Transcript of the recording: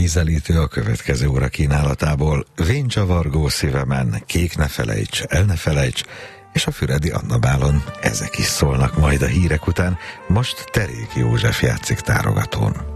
ízelítő a következő óra kínálatából. Véncsavargó szívemen, kék ne felejts, el ne felejts, és a Füredi Anna Bálon ezek is szólnak majd a hírek után. Most Terék József játszik tárogatón.